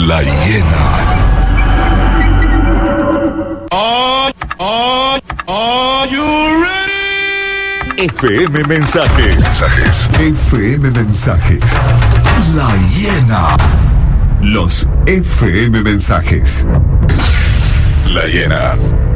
La Hiena. Are you ready? FM Mensajes. FM Mensajes. La Hiena. Los FM Mensajes. La Hiena.